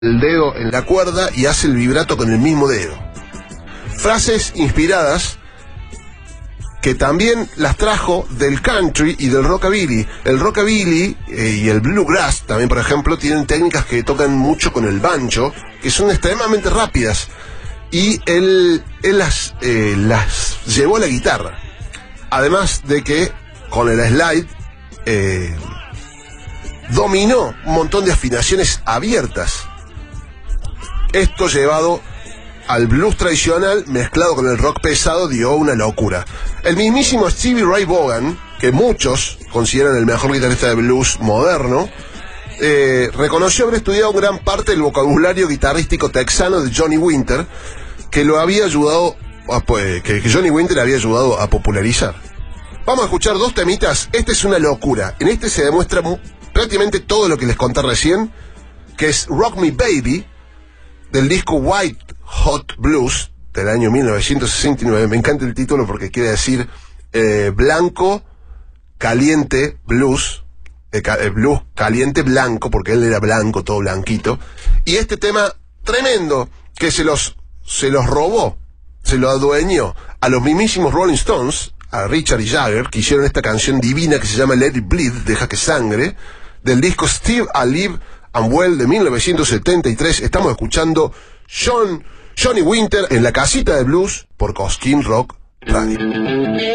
el dedo en la cuerda y hace el vibrato con el mismo dedo. Frases inspiradas que también las trajo del country y del rockabilly. El rockabilly y el bluegrass también, por ejemplo, tienen técnicas que tocan mucho con el banjo, que son extremadamente rápidas, y él las llevó a la guitarra. Además de que con el slide dominó un montón de afinaciones abiertas. Esto llevado al blues tradicional mezclado con el rock pesado dio una locura. El mismísimo Stevie Ray Vaughan, que muchos consideran el mejor guitarrista de blues moderno, reconoció haber estudiado gran parte del vocabulario guitarrístico texano de Johnny Winter, que lo había ayudado que Johnny Winter había ayudado a popularizar. Vamos a escuchar dos temitas. Este es una locura. En este se demuestra prácticamente todo lo que les conté recién, que es Rock Me Baby, del disco White Hot Blues del año 1969. Me encanta el título porque quiere decir blanco, caliente, blues, blues caliente, blanco, porque él era blanco, todo blanquito. Y este tema tremendo que se los robó, se lo adueñó a los mismísimos Rolling Stones, a Richard y Jagger, que hicieron esta canción divina que se llama Let It Bleed, Deja que sangre, del disco Still Alive and Well de 1973. Estamos escuchando Johnny Winter en la casita de blues por Cosquín Rock Radio.